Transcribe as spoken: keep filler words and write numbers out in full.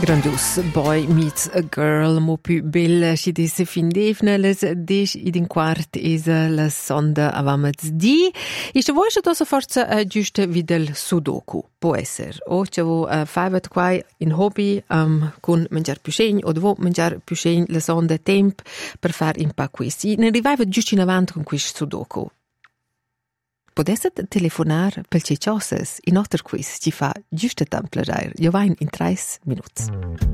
Grandios Boy Meets a Girl, mo più bella si disse fin defne, les des id in quart is la sonda avamaz di. E se vuoi to forza uh, giusta videl sudoku, può essere. O se vuoi uh, faivat quai in hobby um, con mangiar piusegn o devo mangiar piusegn la sonda temp per far in pa questi. Ne arrivaivat giusto in avanti con questo sudoku. Potesse telefonar per le cose in nostro quiz ci fa giusto tempo plagiare. Io vai in tre minuti.